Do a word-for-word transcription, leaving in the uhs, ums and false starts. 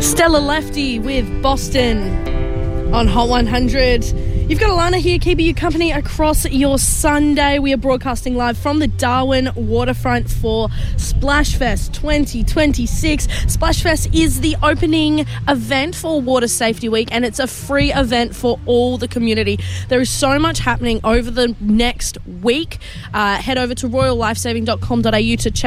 Stella Lefty with Boston on Hot one hundred. You've got Alana here keeping you company across your Sunday. We are broadcasting live from the Darwin waterfront for Splashfest twenty twenty-six. Splashfest is the opening event for Water Safety Week, and it's a free event for all the community. There is so much happening over the next week. Uh, head over to royal lifesaving dot com dot a u to check